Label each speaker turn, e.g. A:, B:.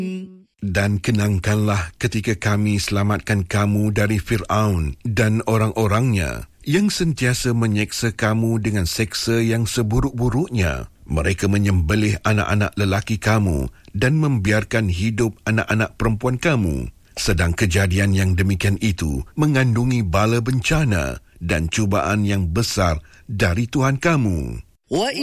A: Dan kenangkanlah ketika kami selamatkan kamu dari Fir'aun dan orang-orangnya yang sentiasa menyeksa kamu dengan seksa yang seburuk-buruknya. Mereka menyembelih anak-anak lelaki kamu dan membiarkan hidup anak-anak perempuan kamu. Sedang kejadian yang demikian itu mengandungi bala bencana dan cubaan yang besar dari Tuhan kamu.